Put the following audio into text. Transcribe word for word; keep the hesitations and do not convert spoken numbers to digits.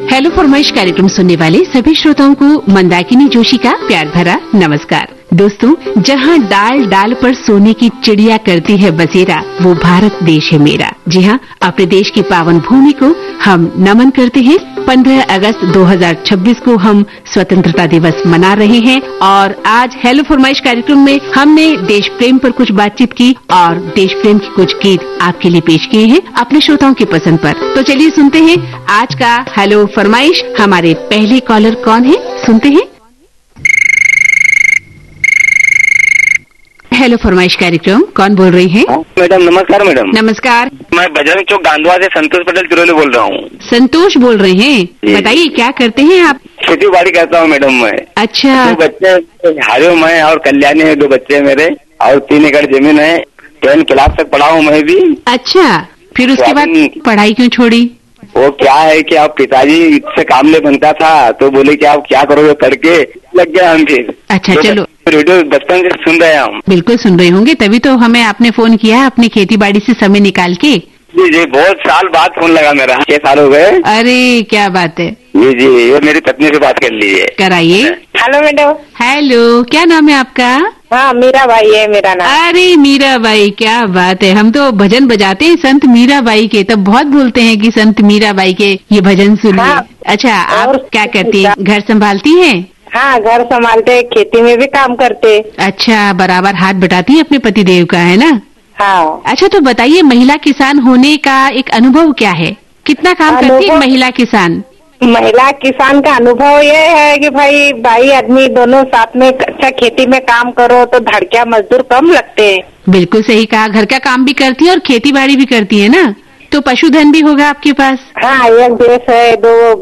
Hello फरमाइश कार्यक्रम सुनने वाले सभी श्रोताओं को मंदाकिनी जोशी का प्यार भरा नमस्कार। दोस्तों, जहां डाल डाल पर सोने की चिड़िया करती है बसेरा, वो भारत देश है मेरा। जी हाँ, अपने देश की पावन भूमि को हम नमन करते हैं। पंद्रह अगस्त दो हज़ार छब्बीस को हम स्वतंत्रता दिवस मना रहे हैं और आज हेलो फरमाइश कार्यक्रम में हमने देश प्रेम पर कुछ बातचीत की और देश प्रेम की कुछ गीत आपके लिए पेश किए हैं अपने श्रोताओं की पसंद पर। तो चलिए सुनते हैं आज का हेलो फरमाइश। हमारे पहले कॉलर कौन है, सुनते हैं। हेलो फरमाइश कार्यक्रम, कौन बोल रही है? मैडम नमस्कार। मैडम नमस्कार, मैं बजरंग चौक गांधवा से संतोष पटेल तिरोली बोल रहा हूँ। संतोष बोल रहे हैं, बताइए क्या करते हैं आप? खेती बाड़ी करता हूँ मैडम मैं। अच्छा। दो बच्चे, हारियो मैं और कल्याणी है, दो बच्चे मेरे, और तीन एकड़ जमीन है। टेन क्लास तक पढ़ा हूँ मैं भी। अच्छा, फिर उसके बाद पढ़ाई क्यों छोड़ी? वो क्या है कि आप पिताजी से काम नहीं बनता था तो बोले कि आप क्या करोगे, करके लग गया हम फिर। अच्छा तो चलो, रेडियो बचपन से सुन रहे हैं हम। बिल्कुल सुन रहे होंगे, तभी तो हमें आपने फोन किया अपनी खेती बाड़ी से समय निकाल के। जी जी, बहुत साल बाद फोन लगा मेरा, छह साल हो गए। अरे क्या बात है। जी जी, ये मेरी पत्नी से बात कर लीजिए। कराइए। Hello madam. हेलो, क्या नाम है आपका? हाँ, मीरा बाई है मेरा नाम। अरे मीरा बाई, क्या बात है। हम तो भजन बजाते हैं संत मीरा बाई के, तब बहुत बोलते हैं कि संत मीरा बाई के ये भजन सुनिए। हाँ। अच्छा, आप क्या करती हैं? घर संभालती हैं? हाँ, घर संभालते, खेती में भी काम करते। अच्छा, बराबर हाथ बटाती है अपने पति देव का, है ना? हाँ। अच्छा, तो बताइए महिला किसान होने का एक अनुभव क्या है? कितना काम करती है महिला किसान? महिला किसान का अनुभव ये है कि भाई भाई आदमी दोनों साथ में, अच्छा खेती में काम करो तो धड़किया मजदूर कम लगते हैं। बिल्कुल सही कहा, घर का काम भी करती है और खेती बाड़ी भी करती है ना, तो पशुधन भी होगा आपके पास? हाँ, एक भैंस है, दो